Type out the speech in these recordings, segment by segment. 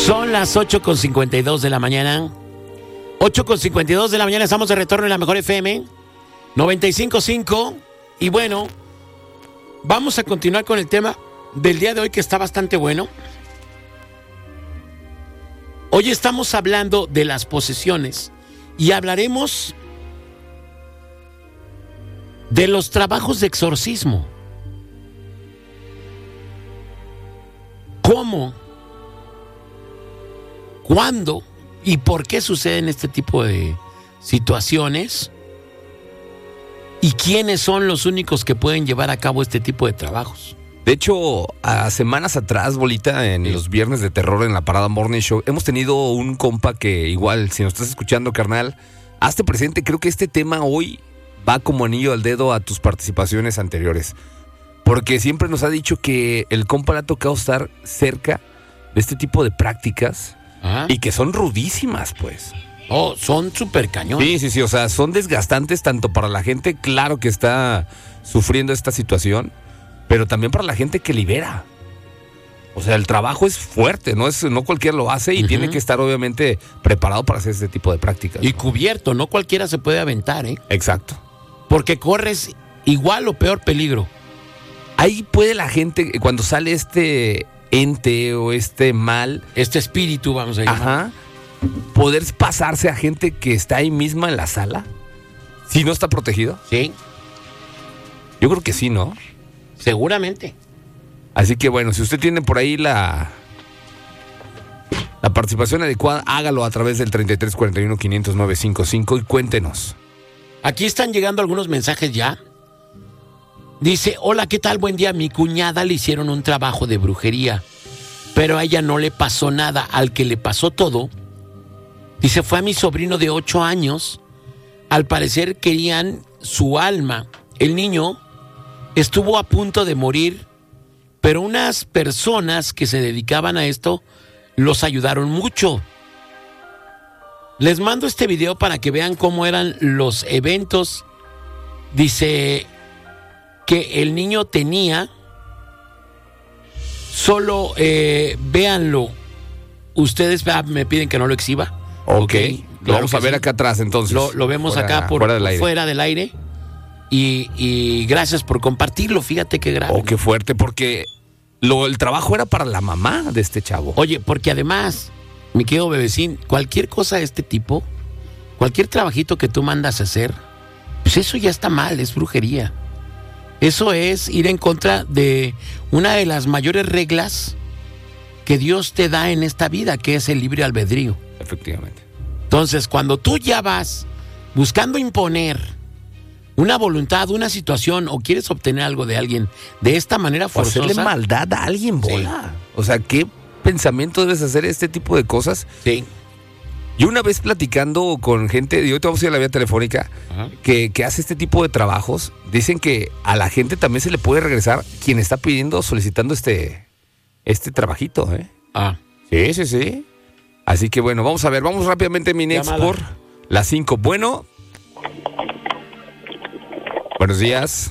Son las 8:52 de la mañana. 8:52 de la mañana, estamos de retorno en la Mejor FM 95.5. Y bueno, vamos a continuar con el tema del día de hoy, que está bastante bueno. Hoy estamos hablando de las posesiones y hablaremos de los trabajos de exorcismo. ¿Cómo? ¿Cuándo? ¿Y por qué suceden este tipo de situaciones? ¿Y quiénes son los únicos que pueden llevar a cabo este tipo de trabajos? De hecho, a semanas atrás, Bolita, en los viernes de terror en la Parada Morning Show, hemos tenido un compa que igual, si nos estás escuchando, carnal, hazte presente. Creo que este tema hoy va como anillo al dedo a tus participaciones anteriores. Porque siempre nos ha dicho que el compa le ha tocado estar cerca de este tipo de prácticas. ¿Ah? Y que son rudísimas, pues. Oh, son súper cañones. Sí, o sea, son desgastantes tanto para la gente, claro, que está sufriendo esta situación, pero también para la gente que libera. O sea, el trabajo es fuerte, no cualquiera lo hace y tiene que estar obviamente preparado para hacer este tipo de prácticas. Y cubierto, no cualquiera se puede aventar, ¿eh? Exacto. Porque corres igual o peor peligro. Ahí puede la gente, cuando sale este ente o este mal, este espíritu, vamos a llamar, poder pasarse a gente que está ahí misma en la sala, si no está protegido. Sí. Yo creo que sí, ¿no? Seguramente. Así que bueno, si usted tiene por ahí la participación adecuada, hágalo a través del 3341-500-955 y cuéntenos. Aquí están llegando algunos mensajes ya. Dice, hola, ¿qué tal? Buen día. A mi cuñada le hicieron un trabajo de brujería, pero a ella no le pasó nada. Al que le pasó todo, dice, fue a mi sobrino de 8 años. Al parecer querían su alma. El niño estuvo a punto de morir, pero unas personas que se dedicaban a esto los ayudaron mucho. Les mando este video para que vean cómo eran los eventos. Dice que el niño tenía, solo véanlo, ustedes me piden que no lo exhiba. Ok, lo vamos a ver acá atrás entonces. Lo vemos acá fuera del aire. Y gracias por compartirlo, fíjate qué grave. Oh, qué fuerte, porque el trabajo era para la mamá de este chavo. Oye, porque además, mi querido bebecín, cualquier cosa de este tipo, cualquier trabajito que tú mandas a hacer, pues eso ya está mal, es brujería. Eso es ir en contra de una de las mayores reglas que Dios te da en esta vida, que es el libre albedrío. Efectivamente. Entonces, cuando tú ya vas buscando imponer una voluntad, una situación, o quieres obtener algo de alguien de esta manera forzosa, o hacerle maldad a alguien, bola. Sí. O sea, ¿qué pensamiento debes hacer este tipo de cosas? Sí. Yo una vez platicando con gente, y hoy te vamos a ir a la vía telefónica, que hace este tipo de trabajos, dicen que a la gente también se le puede regresar quien está solicitando este trabajito, ¿eh? Sí. Así que bueno, vamos a ver, vamos rápidamente, mi Nex, por las 5. Bueno. Buenos días.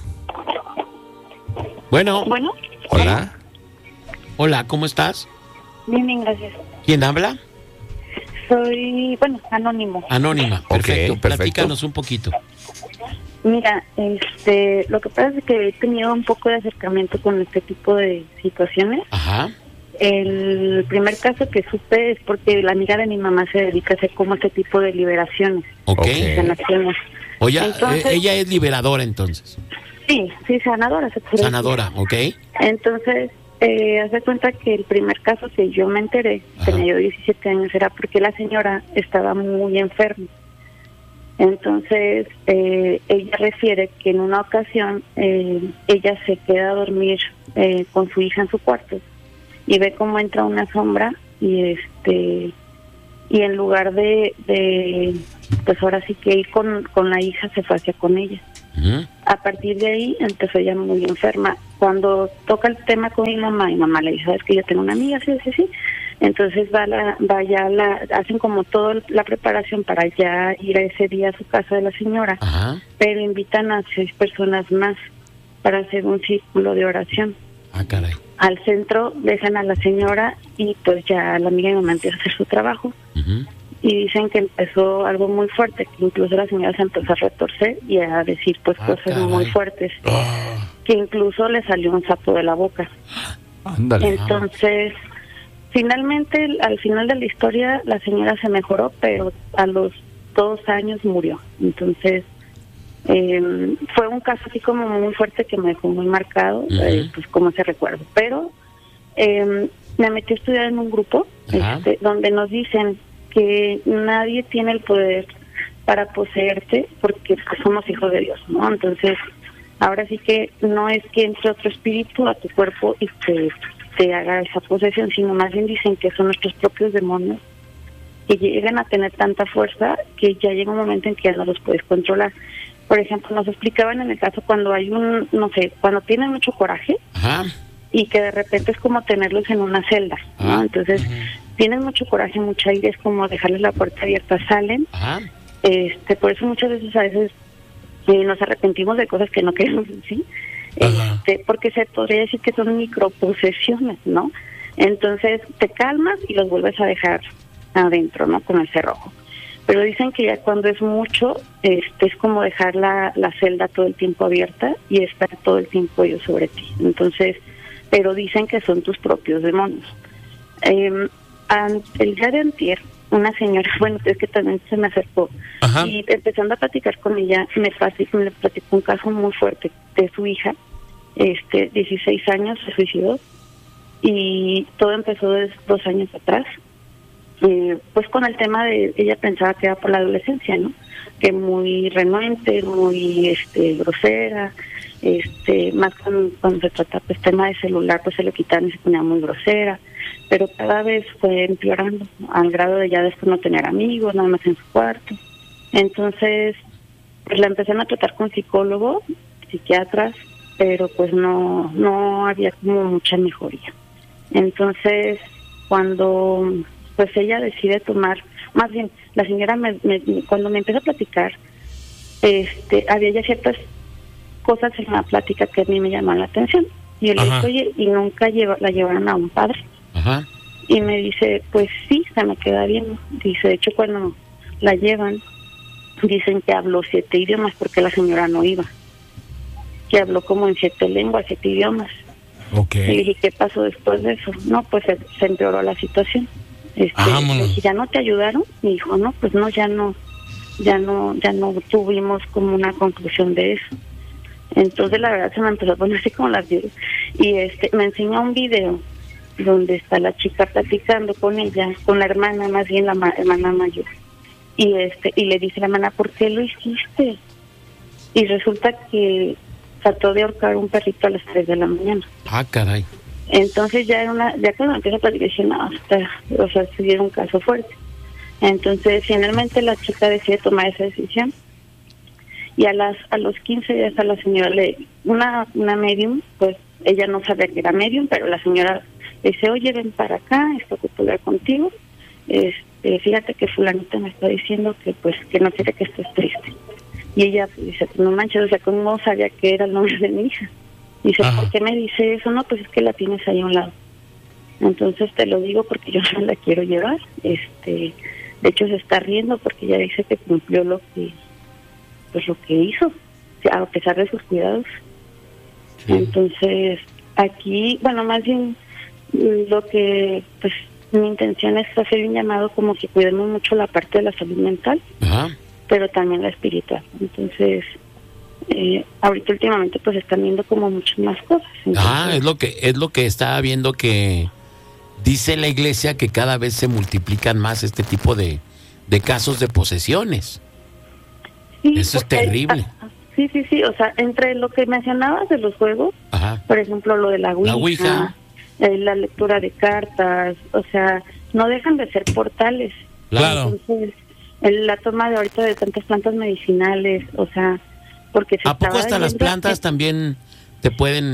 Bueno. Hola. Hola, ¿cómo estás? Bien, gracias. ¿Quién habla? Soy, anónimo. Anónima, perfecto. Okay, Platícanos un poquito. Mira, lo que pasa es que he tenido un poco de acercamiento con este tipo de situaciones. Ajá. El primer caso que supe es porque la amiga de mi mamá se dedica a hacer como este tipo de liberaciones. Ok. Sanaciones. Oye, entonces, ella es liberadora entonces. Sí, sanadora. Sanadora, ok. Entonces, hace cuenta que el primer caso que yo me enteré, tenía yo 17 años, era porque la señora estaba muy enferma. Entonces, ella refiere que en una ocasión ella se queda a dormir con su hija en su cuarto y ve cómo entra una sombra y en lugar de pues ahora sí que ir con la hija, se fue hacia con ella. A partir de ahí empezó ella muy enferma. Cuando toca el tema con mi mamá le dice, ¿sabes que yo tengo una amiga? Sí. Entonces hacen como toda la preparación para ya ir a ese día a su casa de la señora. Pero invitan a 6 personas más para hacer un círculo de oración. Ah, caray. Al centro dejan a la señora y pues ya la amiga de mi mamá empieza a hacer su trabajo. Ujú. Y dicen que empezó algo muy fuerte, que incluso la señora se empezó a retorcer y a decir pues Ah, cosas caray. muy fuertes, Ah, que incluso le salió un sapo de la boca. Ándale. Entonces, finalmente, al final de la historia, la señora se mejoró, pero a los 2 años murió. Entonces, fue un caso así como muy fuerte que me dejó muy marcado, pues como ese recuerdo. Pero me metí a estudiar en un grupo donde nos dicen que nadie tiene el poder para poseerte porque pues, somos hijos de Dios, ¿no? Entonces, ahora sí que no es que entre otro espíritu a tu cuerpo y te haga esa posesión, sino más bien dicen que son nuestros propios demonios que llegan a tener tanta fuerza que ya llega un momento en que ya no los puedes controlar. Por ejemplo, nos explicaban en el caso cuando hay cuando tienen mucho coraje y que de repente es como tenerlos en una celda, ¿no? Entonces, tienen mucho coraje, mucha ira, es como dejarles la puerta abierta, salen. Por eso muchas veces nos arrepentimos de cosas que no queremos decir, porque se podría decir que son microposesiones, ¿no? Entonces te calmas y los vuelves a dejar adentro, ¿no? Con el cerrojo. Pero dicen que ya cuando es mucho, es como dejar la celda todo el tiempo abierta y estar todo el tiempo ellos sobre ti. Entonces, pero dicen que son tus propios demonios. El día de antier, una señora, bueno, es que también se me acercó, y empezando a platicar con ella, me platicó un caso muy fuerte de su hija, 16 años, se suicidó, y todo empezó desde 2 años atrás, pues con el tema de, ella pensaba que era por la adolescencia, ¿no? Que muy renuente, muy grosera, más cuando se trata pues tema de celular, pues se lo quitaban y se ponía muy grosera, pero cada vez fue empeorando, al grado de ya después no tener amigos, nada más en su cuarto. Entonces, pues la empezaron a tratar con psicólogos, psiquiatras, pero pues no había como mucha mejoría. Entonces, cuando pues ella decide tomar, más bien, la señora cuando me empieza a platicar, había ya ciertas cosas en la plática que a mí me llamaban la atención. Y yo le dije, oye, ¿y nunca la llevaron a un padre? Y me dice, pues sí, se me queda bien. Dice, de hecho, cuando la llevan, dicen que habló 7 idiomas porque la señora no iba. Que habló como en 7 lenguas, 7 idiomas. Y le dije, ¿qué pasó después de eso? No, pues se empeoró la situación. Le dije, ¿ya no te ayudaron? Me dijo, no, pues no, ya no tuvimos como una conclusión de eso. Entonces la verdad se me empezó a poner así como las piedras. Y me enseñó un video donde está la chica platicando con ella, con la hermana, más bien la hermana mayor. Y le dice a la hermana, ¿por qué lo hiciste? Y resulta que trató de ahorcar un perrito a las 3 de la mañana. Ah, caray. Entonces ya cuando empieza a platicar, dije, no, se dio un caso fuerte. Entonces finalmente la chica decide tomar esa decisión. Y a los 15 días a la señora una medium, pues ella no sabía que era medium, pero la señora le dice, oye, ven para acá, esto que puedo hablar contigo. Fíjate que fulanita me está diciendo que pues que no quiere que estés triste. Y ella pues, dice, no manches, o sea, ¿cómo no sabía que era el nombre de mi hija? Dice, ¿por qué me dice eso? No, pues es que la tienes ahí a un lado. Entonces te lo digo porque yo no la quiero llevar. De hecho se está riendo porque ella dice que cumplió lo que hizo, a pesar de sus cuidados. Sí. Entonces, aquí, bueno, más bien lo que, pues, mi intención es hacer un llamado como que cuidemos mucho la parte de la salud mental, pero también la espiritual. Entonces, ahorita últimamente pues están viendo como muchas más cosas. Entonces, es lo que estaba viendo, que dice la iglesia que cada vez se multiplican más este tipo de casos de posesiones. Sí, eso es terrible. Sí, o sea, entre lo que mencionabas de los juegos, por ejemplo, lo de la Ouija, la lectura de cartas, o sea, no dejan de ser portales. Claro. Entonces, la toma de ahorita de tantas plantas medicinales, o sea, porque se ¿a poco hasta las plantas también te pueden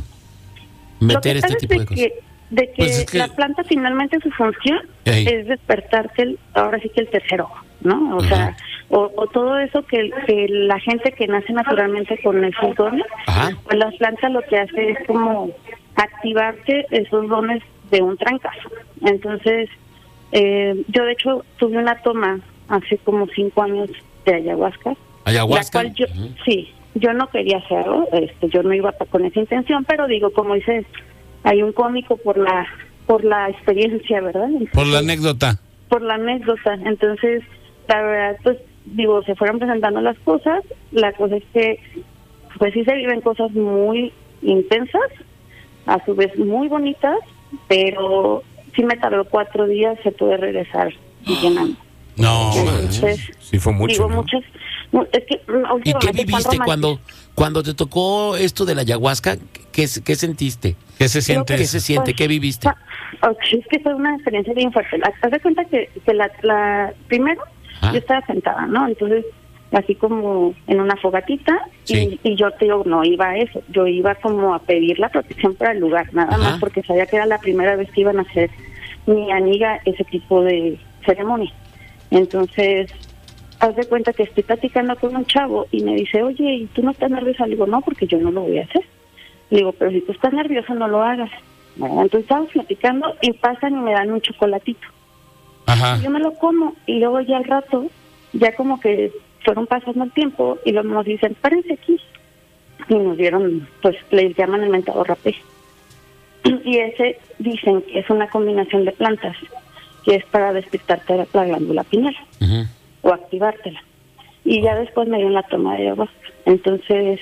meter este tipo de cosas? De que pues es que la planta finalmente su función es despertarte ahora sí que el tercer ojo, ¿no? O sea, o todo eso que la gente que nace naturalmente con el don, pues la planta lo que hace es como activarte esos dones de un trancazo. Entonces, yo de hecho tuve una toma hace como 5 años de ayahuasca. ¿Ayahuasca? La cual sí, yo no quería hacerlo, yo no iba con esa intención, pero digo, como dices, hay un cómico por la experiencia, ¿verdad? Entonces, por la anécdota. Por la anécdota. Entonces, la verdad, pues, digo, se fueron presentando las cosas. La cosa es que, pues sí se viven cosas muy intensas, a su vez muy bonitas, pero sí me tardó 4 días, se puede regresar llenando. No, entonces, sí fue mucho, digo, ¿no? muchas. Es que, ¿Y qué viviste cuando te tocó esto de la ayahuasca? ¿Qué sentiste? ¿Qué se siente? ¿Qué se siente? ¿Qué viviste? Es que fue una experiencia bien fuerte. Haz de cuenta que la primero yo estaba sentada, ¿no? Entonces, así como en una fogatita, Sí. y yo te digo, no iba a eso, yo iba como a pedir la protección para el lugar, nada más porque sabía que era la primera vez que iban a hacer mi amiga ese tipo de ceremonia. Entonces, haz de cuenta que estoy platicando con un chavo y me dice, oye, ¿y tú no estás nerviosa? Le digo, no, porque yo no lo voy a hacer. Le digo, pero si tú estás nerviosa, no lo hagas. Bueno, entonces estamos platicando y pasan y me dan un chocolatito. Ajá. Yo me lo como y luego ya al rato, ya como que fueron pasando el tiempo y luego nos dicen, párense aquí. Y nos dieron, pues les llaman el mentado rapé. Y ese dicen que es una combinación de plantas, que es para despertarte la glándula pineal o activártela. Y ya después me dieron la toma de ayahuasca. Entonces,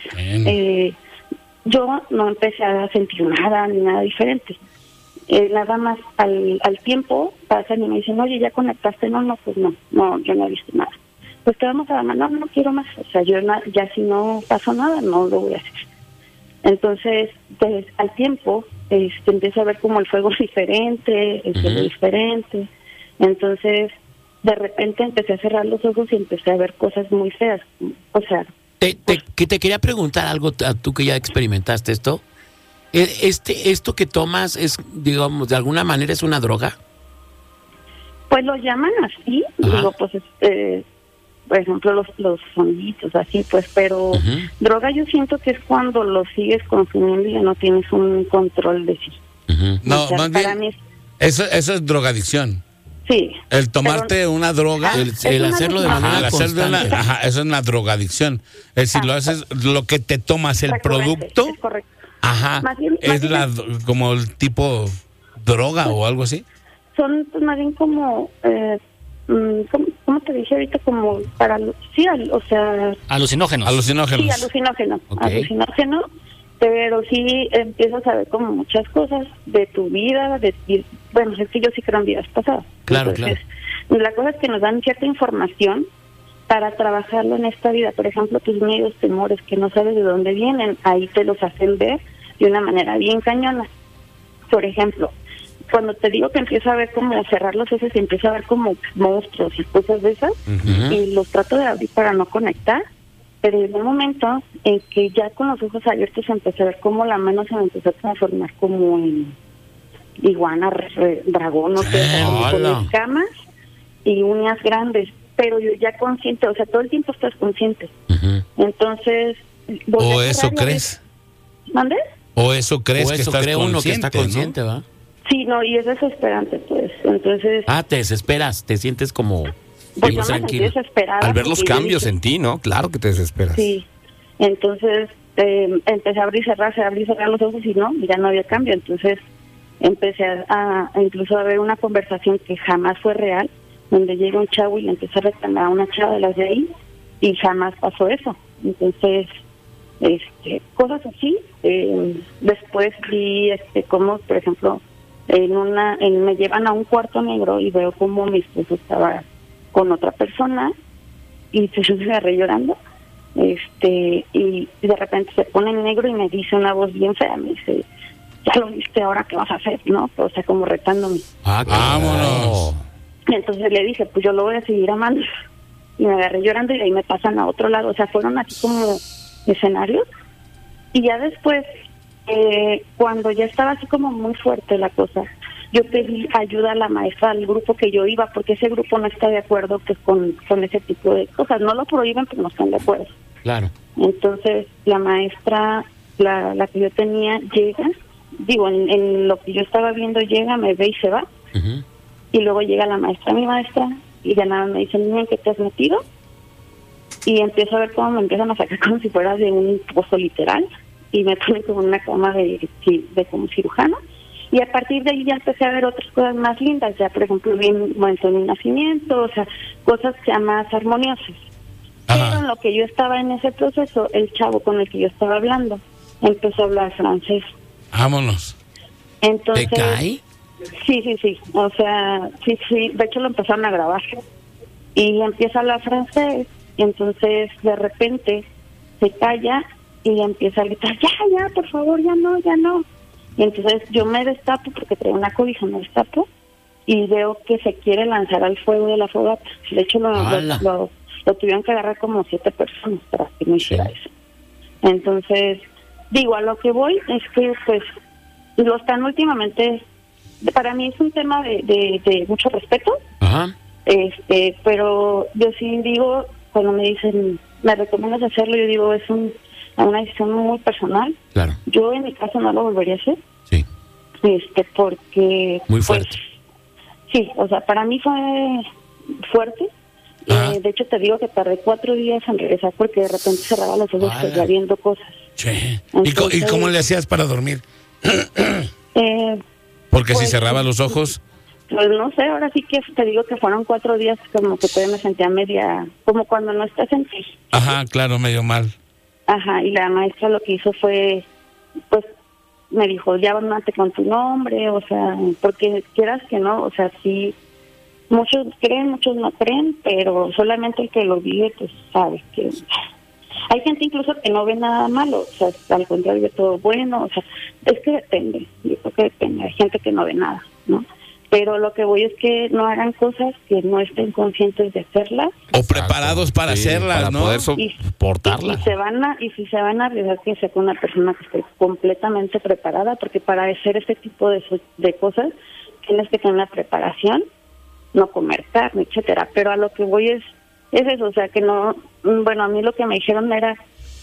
yo no empecé a sentir nada ni nada diferente. Nada más al tiempo pasan y me dicen, oye, ¿ya conectaste? No, pues no, yo no he visto nada. Pues te vamos a dar, no quiero más. O sea, yo ya si no pasó nada, no lo voy a hacer. Entonces, pues al tiempo, empiezo a ver como el fuego es diferente, el cielo diferente. Entonces, de repente empecé a cerrar los ojos y empecé a ver cosas muy feas. O sea... Te quería preguntar algo, tú que ya experimentaste esto. ¿Esto que tomas es, digamos, de alguna manera es una droga? Pues lo llaman así, digo, pues, por ejemplo, los sonidos, así, pues, pero droga yo siento que es cuando lo sigues consumiendo y ya no tienes un control de sí. No, o sea, más para bien, mí eso es drogadicción. sí. El tomarte una droga, El hacerlo de manera el hacer de constante. eso es una drogadicción. Es decir, lo haces, lo que te tomas, el producto, Es correcto. más bien como el tipo droga o algo así. Son pues, más bien como, ¿cómo te dije ahorita? Como para, o sea... Alucinógenos. Sí, alucinógeno. Okay. Alucinógeno, pero sí empiezas a ver como muchas cosas de tu vida, bueno, es que yo sí creo en vidas pasadas. Claro, Entonces, la cosa es que nos dan cierta información para trabajarlo en esta vida. Por ejemplo, tus miedos, temores que no sabes de dónde vienen, ahí te los hacen ver de una manera bien cañona. Por ejemplo, cuando te digo que empiezo a ver como cerrar los ojos y empiezo a ver como monstruos y cosas de esas, y los trato de abrir para no conectar, pero en un momento en que ya con los ojos abiertos empecé a ver cómo la mano se me empezó a transformar como en iguana, dragón, no sé, con escamas y uñas grandes, pero yo ya consciente, o sea, todo el tiempo estás consciente. Entonces, ¿o eso crees? ¿Mande? ¿O eso crees que estás cree uno que está consciente, ¿no? ¿va? Sí, no, y es desesperante, pues. Entonces... te desesperas, te sientes como... Pues yo me sentí desesperada. Al ver los porque cambios dije, en ti, ¿no? Claro que te desesperas. Sí. Entonces, empecé a abrir y cerrar los ojos y no, ya no había cambio. Entonces, empecé a incluso a ver una conversación que jamás fue real, donde llega un chavo y le empieza a reclamar a una chava de las de ahí, y jamás pasó eso. Entonces, cosas así. Después vi como, por ejemplo, me llevan a un cuarto negro y veo como mi esposo estaba con otra persona y pues yo me agarré llorando, y de repente se pone en negro y me dice una voz bien fea, me dice, ya lo viste, ahora qué vas a hacer, ¿no? O sea, como retándome. Vámonos. Entonces le dije, pues yo lo voy a seguir amando, y me agarré llorando y de ahí me pasan a otro lado. O sea, fueron así como escenarios, y ya después cuando ya estaba así como muy fuerte la cosa, yo pedí ayuda a la maestra del grupo que yo iba, porque ese grupo no está de acuerdo pues con ese tipo de cosas. No lo prohíben, pero no están de acuerdo. Claro. Entonces la maestra, la que yo tenía, llega en lo que yo estaba viendo llega, me ve y se va. Ujú. Y luego llega mi maestra, y ya nada me dice, niña, ¿en qué te has metido? Y empiezo a ver cómo me empiezan a sacar como si fuera de un pozo literal, y me ponen como en una cama de como cirujano. Y a partir de ahí ya empecé a ver otras cosas más lindas, ya por ejemplo vi un momento de mi nacimiento, o sea, cosas ya más armoniosas. Ajá. Pero en lo que yo estaba en ese proceso, el chavo con el que yo estaba hablando empezó a hablar francés. Vámonos. Entonces, ¿Te cae? Sí, o sea, sí, de hecho lo empezaron a grabar. Y empieza a hablar francés, y entonces de repente se calla y empieza a gritar, ya, por favor, ya no. Y entonces yo me destapo, porque traía una cobija, me destapo, y veo que se quiere lanzar al fuego de la fogata. De hecho lo tuvieron que agarrar como 7 personas para que no hiciera eso. Entonces, a lo que voy es que pues lo están últimamente, para mí es un tema de mucho respeto. Ajá. Pero yo sí digo, cuando me dicen, me recomiendas hacerlo, yo digo, es una decisión muy personal. Claro. Yo en mi caso no lo volvería a hacer. Sí. Porque... Muy fuerte. Pues, sí, o sea, para mí fue fuerte. De hecho, te digo que tardé 4 días en regresar porque de repente cerraba los ojos y seguía viendo cosas. Che. Entonces, ¿Y cómo le hacías para dormir? Porque si pues, cerraba los ojos... Pues no sé, ahora sí que te digo que fueron 4 días como que todavía me sentía media, como cuando no estás en ti. Ajá, claro, medio mal. Ajá, y la maestra lo que hizo fue, pues, me dijo, ya llámate con tu nombre, o sea, porque quieras que no, o sea, sí, muchos creen, muchos no creen, pero solamente el que lo vive, pues, sabe que... Hay gente incluso que no ve nada malo, o sea, al contrario, ve todo bueno, o sea, es que depende, yo creo que depende, hay gente que no ve nada, ¿no? Pero lo que voy es que no hagan cosas que no estén conscientes de hacerlas. O preparados para Sí, hacerlas, para ¿no? poder soportarlas. Y si se van a arriesgar, que sea con una persona que esté completamente preparada, porque para hacer este tipo de cosas tienes que tener una preparación, no comer carne, etcétera. Pero a lo que voy es eso, o sea, que no, bueno, a mí lo que me dijeron era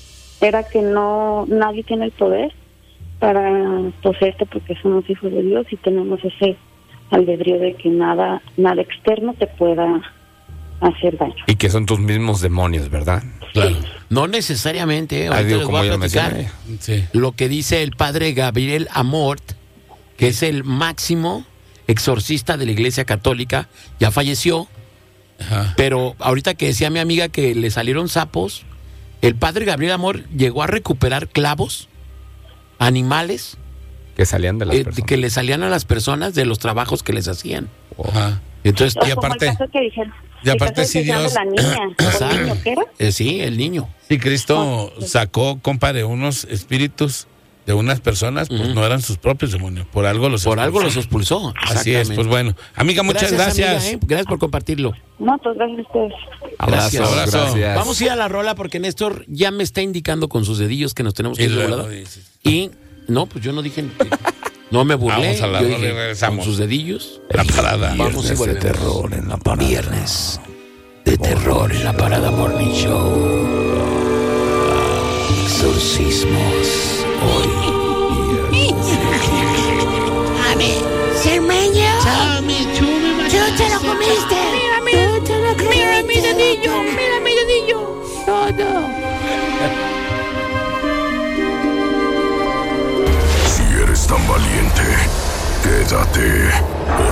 que no, nadie tiene el poder para poseerte, porque somos hijos de Dios y tenemos ese albedrío de que nada externo te pueda hacer daño. Y que son tus mismos demonios, ¿verdad? Claro. No necesariamente, ahorita digo, les como voy a yo platicar mencioné. Sí. lo que dice el padre Gabriel Amort, que es el máximo exorcista de la Iglesia Católica, ya falleció, Ajá. pero ahorita que decía mi amiga que le salieron sapos, el padre Gabriel Amort llegó a recuperar clavos, animales, Que salían de las personas. que le salían a las personas de los trabajos que les hacían. Ajá. Entonces, O Y como aparte- el caso que dijeron, y el aparte caso sí que decían de Dios- la niña, o Exacto. el niño, ¿qué era? Sí, el niño. Si Cristo sacó, compadre, unos espíritus de unas personas, pues no eran sus propios demonios. Por algo los expulsó. Así es, Exactamente. pues bueno. Amiga, muchas gracias. amiga, gracias por compartirlo. No, pues gracias a ustedes. Abrazo, Gracias. gracias. Vamos a ir a la rola porque Néstor ya me está indicando con sus dedillos que nos tenemos que Y ir de luego volada. dices, Y no, pues yo no dije, no me burlé. Vamos a la yo rola y dije, regresamos. con sus dedillos. la parada. Vamos y volvemos. en la parada. Viernes de terror en la Parada Morning Show. Exorcismos hoy. Cermeño. Tú te lo comiste. Mira mi dedillo. Mira mi dedillo. No. Si eres tan valiente, quédate